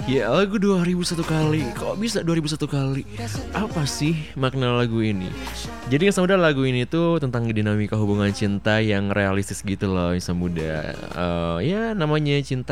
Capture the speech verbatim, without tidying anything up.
Ya lagu dua ribu satu kali. Kok bisa dua ribu satu kali? Apa sih makna lagu ini? Jadi yang Muda, lagu ini tuh tentang dinamika hubungan cinta yang realistis gitu loh, Insan Muda. Eh, ya namanya cinta